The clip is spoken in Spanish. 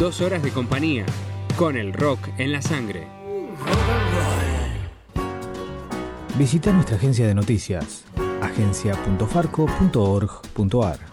2 horas de compañía, con el rock en la sangre. Visita nuestra agencia de noticias, agencia.farco.org.ar.